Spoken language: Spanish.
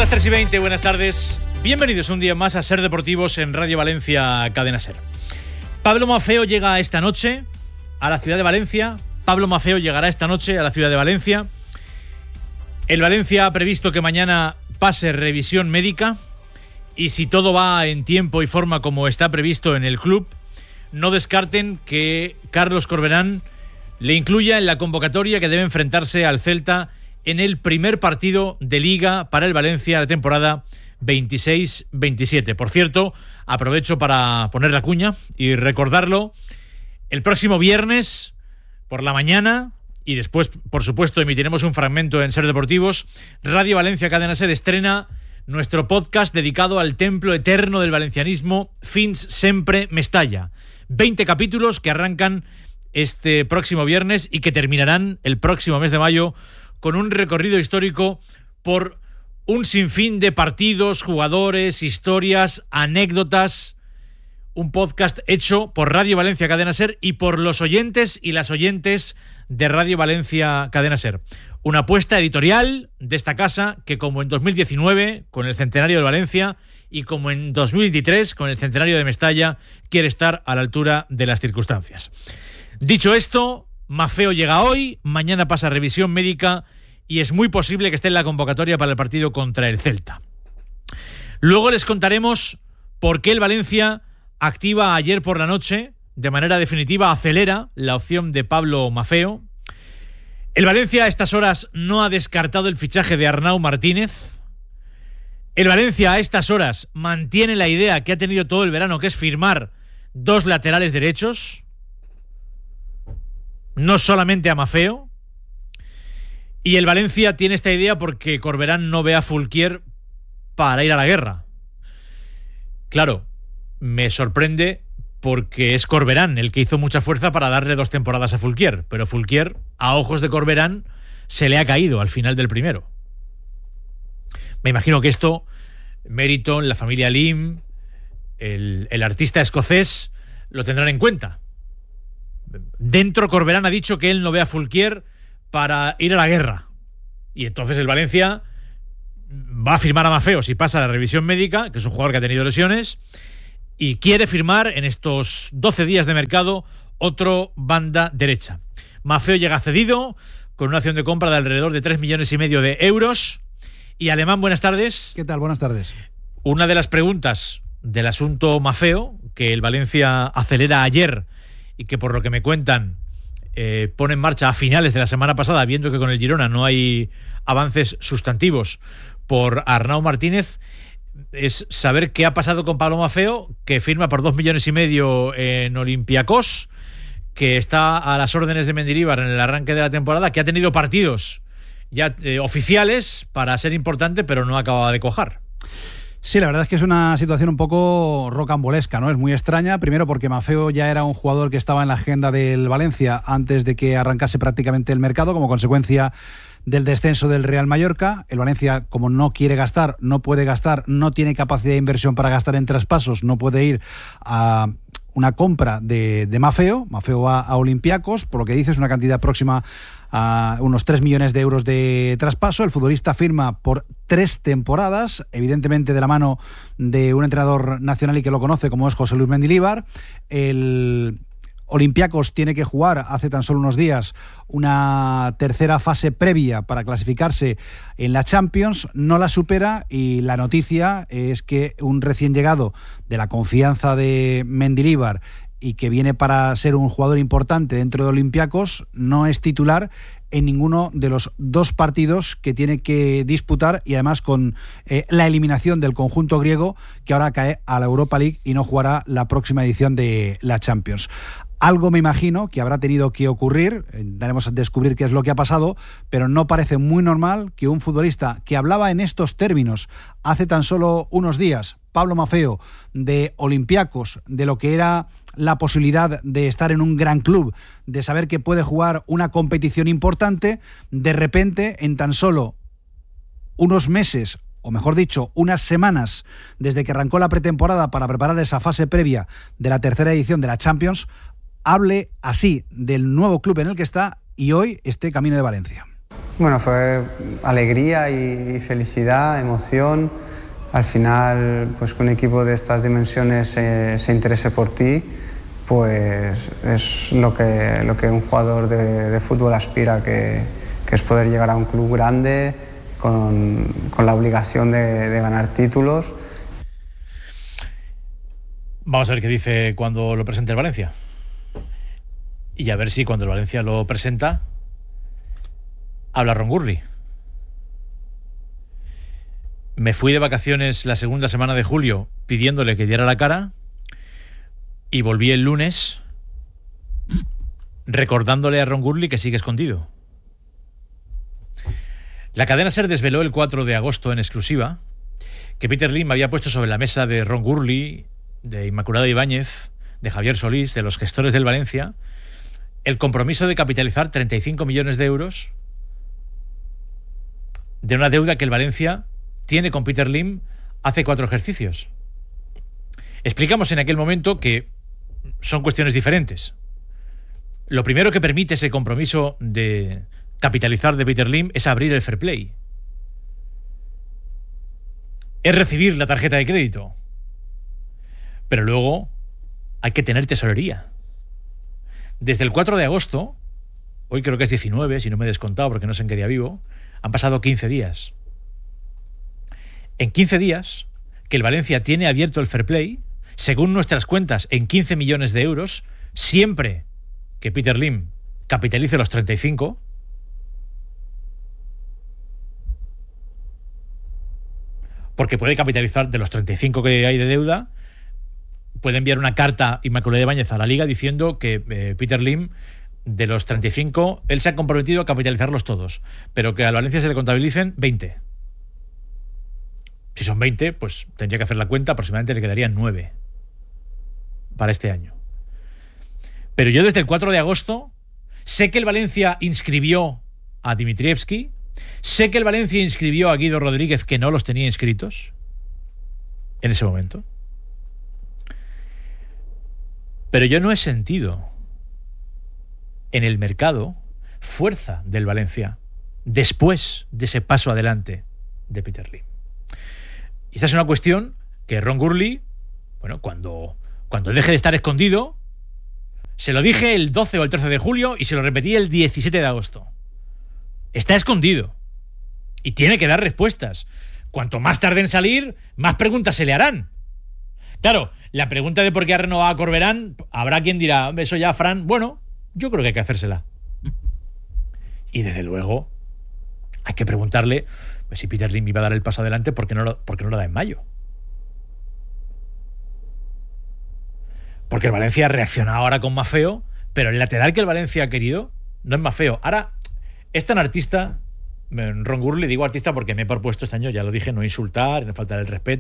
las 3:20, buenas tardes. Bienvenidos un día más a Ser Deportivos en Radio Valencia, Cadena Ser. Pablo Maffeo llega esta noche a la ciudad de Valencia. Pablo Maffeo llegará esta noche a la ciudad de Valencia. El Valencia ha previsto que mañana pase revisión médica y si todo va en tiempo y forma como está previsto en el club, no descarten que Carlos Corberán le incluya en la convocatoria que debe enfrentarse al Celta en el primer partido de Liga para el Valencia de temporada 26-27. Por cierto, aprovecho para poner la cuña y recordarlo. El próximo viernes por la mañana, y después, por supuesto, emitiremos un fragmento en Ser Deportivos, Radio Valencia Cadena Ser estrena nuestro podcast dedicado al templo eterno del valencianismo, Fins Sempre Mestalla. 20 capítulos que arrancan este próximo viernes y que terminarán el próximo mes de mayo con un recorrido histórico por un sinfín de partidos, jugadores, historias, anécdotas. Un podcast hecho por Radio Valencia Cadena Ser y por los oyentes y las oyentes de Radio Valencia Cadena Ser. Una apuesta editorial de esta casa que, como en 2019 con el centenario de Valencia y como en 2023 con el centenario de Mestalla, quiere estar a la altura de las circunstancias. Dicho esto, Maffeo llega hoy, mañana pasa revisión médica y es muy posible que esté en la convocatoria para el partido contra el Celta. Luego les contaremos por qué el Valencia activa ayer por la noche, de manera definitiva, acelera la opción de Pablo Maffeo. El Valencia a estas horas no ha descartado el fichaje de Arnau Martínez. El Valencia a estas horas mantiene la idea que ha tenido todo el verano, que es firmar 2 laterales derechos, no solamente a Maffeo. Y el Valencia tiene esta idea porque Corberán no ve a Fulquier para ir a la guerra. Claro, me sorprende porque es Corberán el que hizo mucha fuerza para darle 2 temporadas a Fulquier, pero Fulquier, a ojos de Corberán, se le ha caído al final del primero. Me imagino que esto, Meriton, la familia Lim, el artista escocés, lo tendrán en cuenta. Dentro, Corberán ha dicho que él no ve a Fulquier para ir a la guerra. Y entonces el Valencia va a firmar a Maffeo si pasa la revisión médica, que es un jugador que ha tenido lesiones, y quiere firmar en estos 12 días de mercado otro banda derecha. Maffeo llega cedido con una acción de compra de alrededor de 3,5 millones de euros. Y Alemán, buenas tardes. ¿Qué tal? Buenas tardes. Una de las preguntas del asunto Maffeo, que el Valencia acelera ayer y que por lo que me cuentan pone en marcha a finales de la semana pasada, viendo que con el Girona no hay avances sustantivos por Arnau Martínez, es saber qué ha pasado con Pablo Maffeo, que firma por 2,5 millones en Olympiacos, que está a las órdenes de Mendilibar en el arranque de la temporada, que ha tenido partidos ya oficiales para ser importante, pero no acaba de cuajar. Sí, la verdad es que es una situación un poco rocambolesca, ¿no? Es muy extraña, primero porque Maffeo ya era un jugador que estaba en la agenda del Valencia antes de que arrancase prácticamente el mercado, como consecuencia del descenso del Real Mallorca. El Valencia, como no quiere gastar, no puede gastar, no tiene capacidad de inversión para gastar en traspasos, no puede ir a una compra de Maffeo. Maffeo va a Olympiacos, por lo que dice es una cantidad próxima a unos 3 millones de euros de traspaso. El futbolista firma por 3 temporadas, evidentemente de la mano de un entrenador nacional y que lo conoce, como es José Luis Mendilibar. El Olympiacos tiene que jugar hace tan solo unos días una tercera fase previa para clasificarse en la Champions, no la supera y la noticia es que un recién llegado de la confianza de Mendilibar y que viene para ser un jugador importante dentro de Olympiacos no es titular en ninguno de los 2 partidos que tiene que disputar y además con la eliminación del conjunto griego, que ahora cae a la Europa League y no jugará la próxima edición de la Champions. Algo me imagino que habrá tenido que ocurrir, daremos a descubrir qué es lo que ha pasado, pero no parece muy normal que un futbolista que hablaba en estos términos hace tan solo unos días, Pablo Maffeo, de Olympiacos, de lo que era la posibilidad de estar en un gran club, de saber que puede jugar una competición importante, de repente, en tan solo unos meses, o mejor dicho, unas semanas desde que arrancó la pretemporada para preparar esa fase previa de la tercera edición de la Champions, hable así del nuevo club en el que está y hoy esté camino de Valencia. Bueno, fue alegría y felicidad, emoción. Al final, pues que un equipo de estas dimensiones se interese por ti, pues es lo que un jugador de fútbol aspira, que es poder llegar a un club grande con la obligación de ganar títulos. Vamos a ver qué dice cuando lo presente el Valencia. Y a ver si cuando el Valencia lo presenta habla Ron Gurley. Me fui de vacaciones la segunda semana de julio pidiéndole que diera la cara y volví el lunes recordándole a Ron Gurley que sigue escondido. La cadena SER desveló el 4 de agosto en exclusiva que Peter Lim había puesto sobre la mesa de Ron Gurley, de Inmaculada Ibáñez, de Javier Solís, de los gestores del Valencia, el compromiso de capitalizar 35 millones de euros de una deuda que el Valencia tiene con Peter Lim hace 4 ejercicios. Explicamos en aquel momento que son cuestiones diferentes. Lo primero que permite ese compromiso de capitalizar de Peter Lim es abrir el fair play. Es recibir la tarjeta de crédito. Pero luego hay que tener tesorería. Desde el 4 de agosto, hoy creo que es 19, si no me he descontado porque no sé en qué día vivo, han pasado 15 días. En 15 días, que el Valencia tiene abierto el fair play, según nuestras cuentas, en 15 millones de euros, siempre que Peter Lim capitalice los 35, porque puede capitalizar de los 35 que hay de deuda, puede enviar una carta Inmaculada Ibáñez a la Liga diciendo que Peter Lim, de los 35, él se ha comprometido a capitalizarlos todos, pero que al Valencia se le contabilicen 20. Si son 20, pues tendría que hacer la cuenta, aproximadamente le quedarían 9 para este año. Pero yo desde el 4 de agosto sé que el Valencia inscribió a Dimitrievski, sé que el Valencia inscribió a Guido Rodríguez, que no los tenía inscritos en ese momento. Pero yo no he sentido en el mercado fuerza del Valencia después de ese paso adelante de Peter Lim. Y esta es una cuestión que Ron Gurley, bueno, cuando deje de estar escondido, se lo dije el 12 o el 13 de julio y se lo repetí el 17 de agosto. Está escondido y tiene que dar respuestas. Cuanto más tarde en salir, más preguntas se le harán. Claro, la pregunta de por qué ha renovado a Corberán, habrá quien dirá, eso ya, Fran, bueno, yo creo que hay que hacérsela. Y desde luego hay que preguntarle pues, si Peter Lim iba a dar el paso adelante, ¿por qué no lo da en mayo? Porque el Valencia ha reaccionado ahora con Maffeo, pero el lateral que el Valencia ha querido no es Maffeo. Ahora, es tan artista, Ron Gurley, digo artista porque me he propuesto este año, ya lo dije, no insultar, no faltar el respeto.